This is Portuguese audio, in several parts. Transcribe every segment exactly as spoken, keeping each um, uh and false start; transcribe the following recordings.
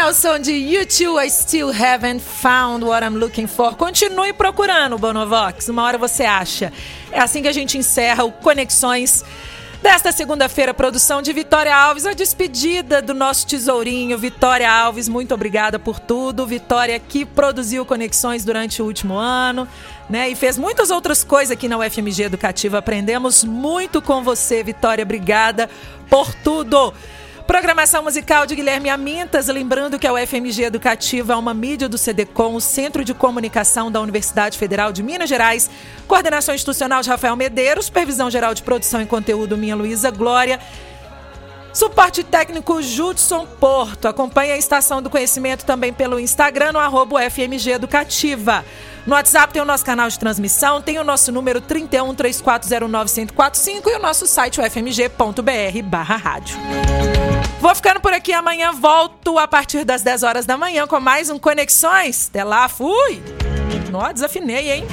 ao som de U dois, I Still Haven't Found What I'm Looking For. Continue procurando, Bonovox, uma hora você acha. É assim que a gente encerra o Conexões desta segunda-feira, produção de Vitória Alves, a despedida do nosso tesourinho. Vitória Alves, muito obrigada por tudo. Vitória que produziu Conexões durante o último ano, né, e fez muitas outras coisas aqui na U F M G Educativa. Aprendemos muito com você, Vitória. Obrigada por tudo. Programação musical de Guilherme Amintas, lembrando que a U F M G Educativa é uma mídia do C D C O M, o Centro de Comunicação da Universidade Federal de Minas Gerais, coordenação institucional de Rafael Medeiros, supervisão geral de produção e conteúdo minha Luísa Glória, suporte técnico Judson Porto. Acompanhe a Estação do Conhecimento também pelo Instagram, no arroba U F M G Educativa. No WhatsApp tem o nosso canal de transmissão, tem o nosso número trinta e um, três quatro zero nove, um zero quatro cinco e o nosso site u f m g ponto b r barra rádio. Vou ficando por aqui, amanhã volto a partir das dez horas da manhã com mais um Conexões. Até lá, fui! Nó, desafinei, hein?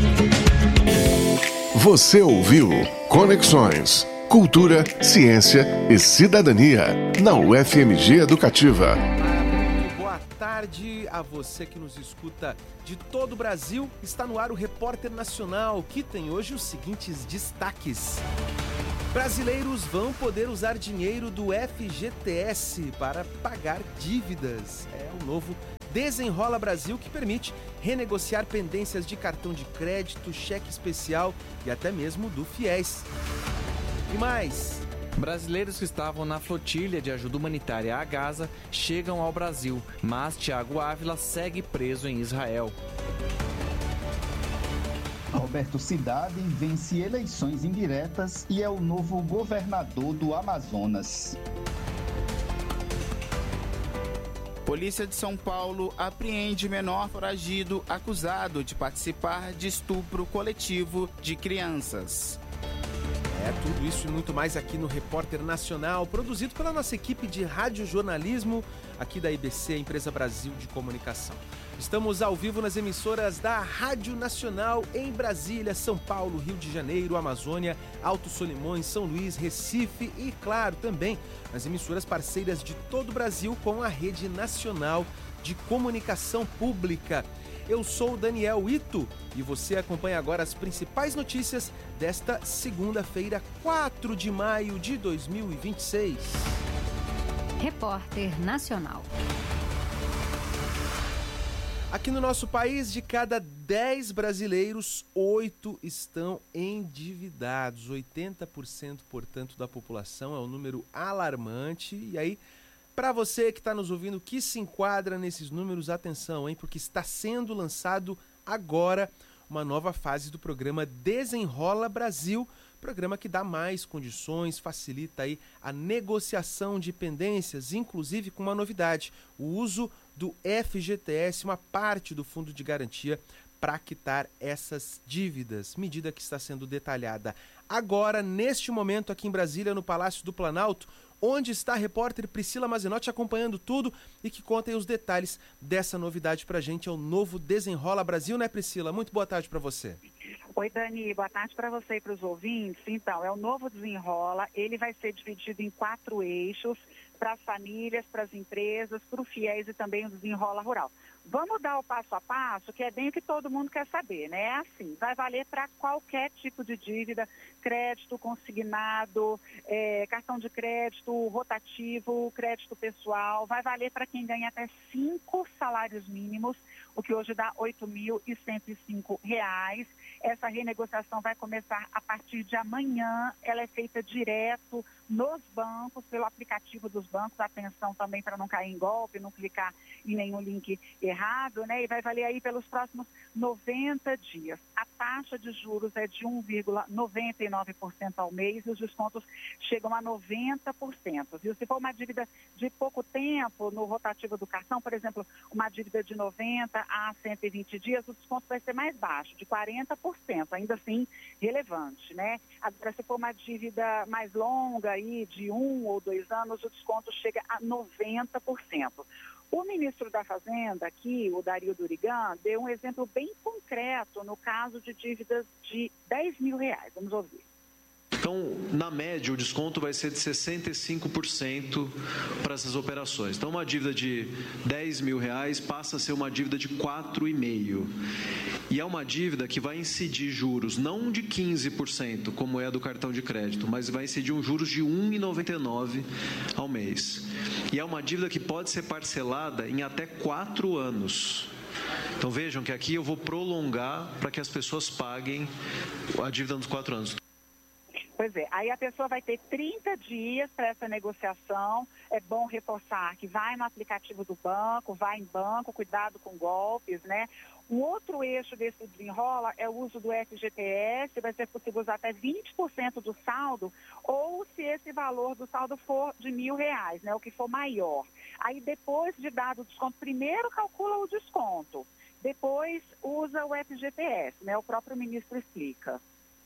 Você ouviu Conexões, cultura, ciência e cidadania na U F M G Educativa. Boa tarde a você que nos escuta de todo o Brasil. Está no ar o Repórter Nacional, que tem hoje os seguintes destaques. Brasileiros vão poder usar dinheiro do F G T S para pagar dívidas. É o novo Desenrola Brasil, que permite renegociar pendências de cartão de crédito, cheque especial e até mesmo do FIES. E mais... Brasileiros que estavam na flotilha de ajuda humanitária a Gaza chegam ao Brasil, mas Thiago Ávila segue preso em Israel. Roberto Cidade vence eleições indiretas e é o novo governador do Amazonas. Polícia de São Paulo apreende menor foragido acusado de participar de estupro coletivo de crianças. É tudo isso e muito mais aqui no Repórter Nacional, produzido pela nossa equipe de radiojornalismo aqui da I B C, Empresa Brasil de Comunicação. Estamos ao vivo nas emissoras da Rádio Nacional em Brasília, São Paulo, Rio de Janeiro, Amazônia, Alto Solimões, São Luís, Recife e, claro, também nas emissoras parceiras de todo o Brasil com a Rede Nacional de Comunicação Pública. Eu sou o Daniel Ito e você acompanha agora as principais notícias desta segunda-feira, quatro de maio de dois mil e vinte e seis. Repórter Nacional. Aqui no nosso país, de cada dez brasileiros, oito estão endividados. oitenta por cento, portanto, da população. É um número alarmante. E aí, para você que está nos ouvindo, que se enquadra nesses números, atenção, hein? Porque está sendo lançado agora uma nova fase do programa Desenrola Brasil, programa que dá mais condições, facilita aí a negociação de pendências, inclusive com uma novidade, o uso do F G T S, uma parte do fundo de garantia para quitar essas dívidas, medida que está sendo detalhada agora, neste momento, aqui em Brasília, no Palácio do Planalto, onde está a repórter Priscila Mazenotti acompanhando tudo e que conta aí os detalhes dessa novidade pra gente. É o novo Desenrola Brasil, né, Priscila? Muito boa tarde para você. Oi, Dani, boa tarde para você e para os ouvintes. Então, é o novo Desenrola, ele vai ser dividido em quatro eixos, para as famílias, para as empresas, para o FIES e também o Desenrola Rural. Vamos dar o passo a passo, que é bem o que todo mundo quer saber, né? É assim, vai valer para qualquer tipo de dívida, crédito consignado, é, cartão de crédito rotativo, crédito pessoal, vai valer para quem ganha até cinco salários mínimos, o que hoje dá oito mil e cento e cinco reais. Essa renegociação vai começar a partir de amanhã, ela é feita direto nos bancos, pelo aplicativo dos bancos, atenção também para não cair em golpe, não clicar em nenhum link errado, né? E vai valer aí pelos próximos noventa dias. A taxa de juros é de um vírgula noventa e nove por cento ao mês e os descontos chegam a noventa por cento. Viu? Se for uma dívida de pouco tempo no rotativo do cartão, por exemplo, uma dívida de noventa a cento e vinte dias, o desconto vai ser mais baixo, de quarenta por cento, ainda assim relevante, né? Agora, se for uma dívida mais longa, aí, de um ou dois anos, o desconto chega a noventa por cento. O ministro da Fazenda aqui, o Dario Durigan, deu um exemplo bem concreto no caso de dívidas de dez mil reais. Vamos ouvir. Então, na média, o desconto vai ser de sessenta e cinco por cento para essas operações. Então, uma dívida de dez mil reais passa a ser uma dívida de quatro vírgula cinco por cento. E é uma dívida que vai incidir juros não de quinze por cento, como é a do cartão de crédito, mas vai incidir um juros de um vírgula noventa e nove por cento ao mês. E é uma dívida que pode ser parcelada em até quatro anos. Então vejam que aqui eu vou prolongar para que as pessoas paguem a dívida nos quatro anos. Pois é, aí a pessoa vai ter trinta dias para essa negociação. É bom reforçar que vai no aplicativo do banco, vai em banco, cuidado com golpes, né? Um outro eixo desse desenrola é o uso do F G T S, vai ser possível usar até vinte por cento do saldo, ou se esse valor do saldo for de mil reais, né, o que for maior. Aí depois de dado o desconto, primeiro calcula o desconto, depois usa o F G T S, né, o próprio ministro explica.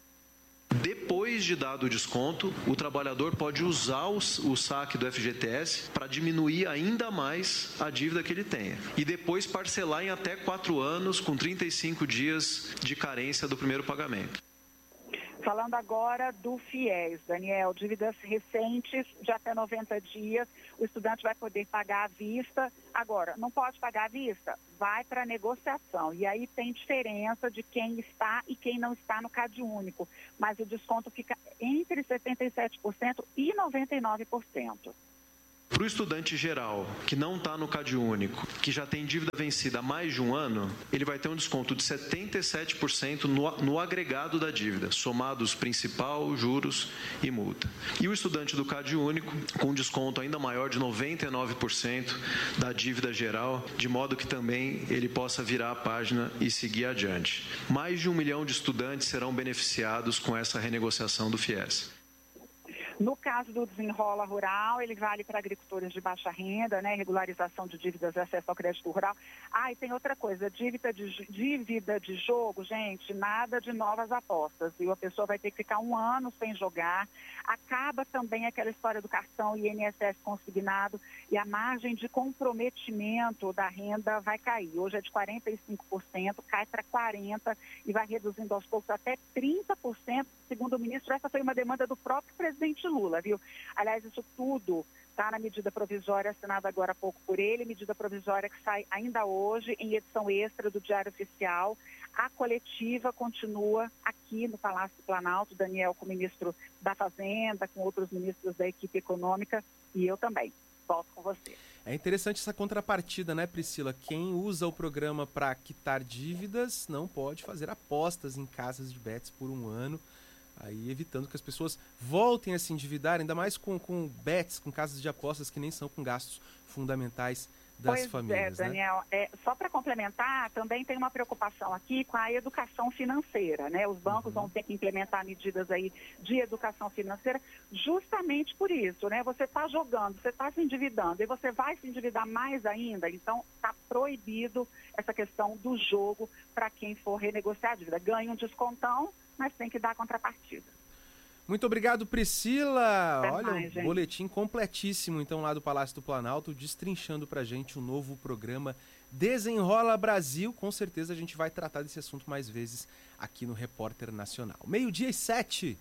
Depois de dado o desconto, o trabalhador pode usar o, o saque do F G T S para diminuir ainda mais a dívida que ele tenha. E depois parcelar em até quatro anos, com trinta e cinco dias de carência do primeiro pagamento. Falando agora do FIES, Daniel, dívidas recentes de até noventa dias, o estudante vai poder pagar à vista. Agora, não pode pagar à vista? Vai para a negociação. E aí tem diferença de quem está e quem não está no CadÚnico. Mas o desconto fica entre setenta e sete por cento e noventa e nove por cento. Para o estudante geral, que não está no CadÚnico, que já tem dívida vencida há mais de um ano, ele vai ter um desconto de setenta e sete por cento no, no agregado da dívida, somados principal, juros e multa. E o estudante do CadÚnico, com um desconto ainda maior de noventa e nove por cento da dívida geral, de modo que também ele possa virar a página e seguir adiante. Mais de um milhão de estudantes serão beneficiados com essa renegociação do FIES. No caso do Desenrola Rural, ele vale para agricultores de baixa renda, né? Regularização de dívidas e acesso ao crédito rural. Ah, e tem outra coisa, dívida de, dívida de jogo, gente, nada de novas apostas, viu? A pessoa vai ter que ficar um ano sem jogar. Acaba também aquela história do cartão I N S S consignado e a margem de comprometimento da renda vai cair. Hoje é de quarenta e cinco por cento, cai para quarenta por cento e vai reduzindo aos poucos até trinta por cento. Segundo o ministro, essa foi uma demanda do próprio presidente Lula, viu? Aliás, isso tudo está na medida provisória assinada agora há pouco por ele, medida provisória que sai ainda hoje em edição extra do Diário Oficial. A coletiva continua aqui no Palácio do Planalto, Daniel com o ministro da Fazenda, com outros ministros da equipe econômica e eu também. Volto com você. É interessante essa contrapartida, né, Priscila? Quem usa o programa para quitar dívidas não pode fazer apostas em casas de bets por um ano, aí evitando que as pessoas voltem a se endividar, ainda mais com, com bets, com casas de apostas que nem são com gastos fundamentais das pois famílias. É, Daniel, né? é, só para complementar, também tem uma preocupação aqui com a educação financeira, né? Os bancos uhum. vão ter que implementar medidas aí de educação financeira justamente por isso, né? Você está jogando, você está se endividando e você vai se endividar mais ainda, então está proibido essa questão do jogo para quem for renegociar a dívida. Ganha um descontão, mas tem que dar contrapartida. Muito obrigado, Priscila. Até Olha, mais, um boletim completíssimo, então, lá do Palácio do Planalto, destrinchando pra gente o novo programa Desenrola Brasil. Com certeza a gente vai tratar desse assunto mais vezes aqui no Repórter Nacional. Meio-dia e sete.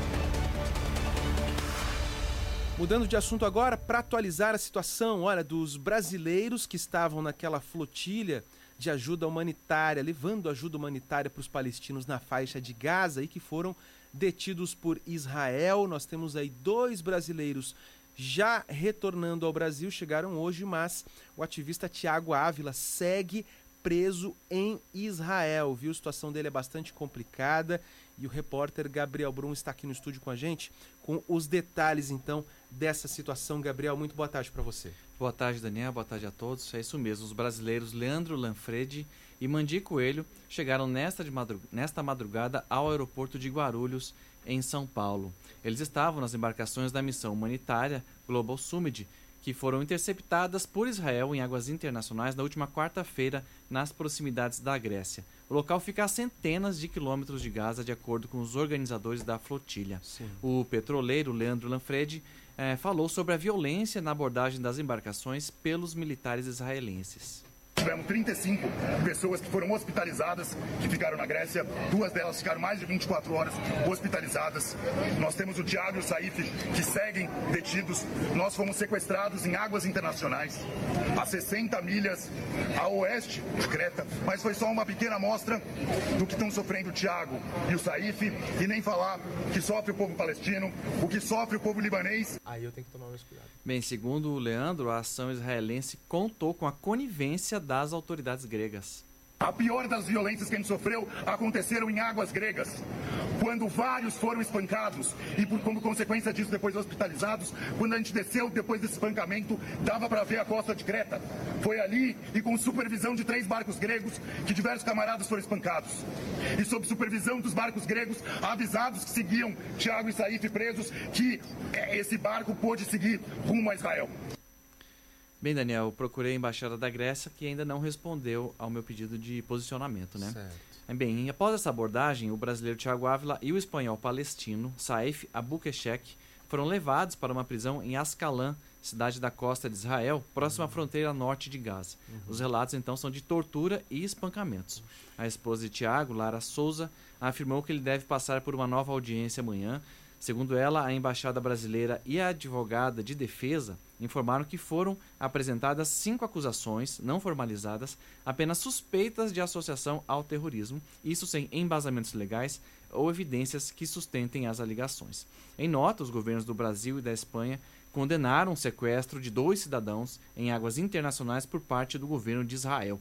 Mudando de assunto agora, para atualizar a situação, olha, dos brasileiros que estavam naquela flotilha de ajuda humanitária, levando ajuda humanitária para os palestinos na faixa de Gaza e que foram detidos por Israel. Nós temos aí dois brasileiros já retornando ao Brasil, chegaram hoje, mas o ativista Tiago Ávila segue preso em Israel, viu? A situação dele é bastante complicada e o repórter Gabriel Brum está aqui no estúdio com a gente com os detalhes, então, dessa situação. Gabriel, muito boa tarde para você. Boa tarde, Daniel. Boa tarde a todos. É isso mesmo. Os brasileiros Leandro Lanfredi e Mandi Coelho chegaram nesta, de madrug... nesta madrugada ao aeroporto de Guarulhos, em São Paulo. Eles estavam nas embarcações da missão humanitária Global Summit, que foram interceptadas por Israel em águas internacionais na última quarta-feira, nas proximidades da Grécia. O local fica a centenas de quilômetros de Gaza, de acordo com os organizadores da flotilha. Sim. O petroleiro Leandro Lanfredi eh, falou sobre a violência na abordagem das embarcações pelos militares israelenses. Tivemos trinta e cinco pessoas que foram hospitalizadas, que ficaram na Grécia. Duas delas ficaram mais de vinte e quatro horas hospitalizadas. Nós temos o Tiago e o Saif, que seguem detidos. Nós fomos sequestrados em águas internacionais, a sessenta milhas a oeste de Creta. Mas foi só uma pequena amostra do que estão sofrendo o Tiago e o Saif. E nem falar que sofre o povo palestino, o que sofre o povo libanês. Aí eu tenho que tomar mais cuidado. Bem, segundo o Leandro, a ação israelense contou com a conivência das autoridades gregas. A pior das violências que a gente sofreu aconteceram em águas gregas, quando vários foram espancados e, por, como consequência disso, depois hospitalizados. Quando a gente desceu depois desse espancamento, dava para ver a costa de Creta. Foi ali e com supervisão de três barcos gregos que diversos camaradas foram espancados. E sob supervisão dos barcos gregos, avisados que seguiam Tiago e Saif presos, que esse barco pôde seguir rumo a Israel. Bem, Daniel, eu procurei a Embaixada da Grécia, que ainda não respondeu ao meu pedido de posicionamento, né? Certo. Bem, após essa abordagem, o brasileiro Tiago Ávila e o espanhol palestino Saif Abukeshek foram levados para uma prisão em Ascalon, cidade da costa de Israel, próxima à fronteira norte de Gaza. Uhum. Os relatos, então, são de tortura e espancamentos. A esposa de Tiago, Lara Souza, afirmou que ele deve passar por uma nova audiência amanhã. Segundo ela, a embaixada brasileira e a advogada de defesa informaram que foram apresentadas cinco acusações não formalizadas, apenas suspeitas de associação ao terrorismo, isso sem embasamentos legais ou evidências que sustentem as alegações. Em nota, os governos do Brasil e da Espanha condenaram o sequestro de dois cidadãos em águas internacionais por parte do governo de Israel.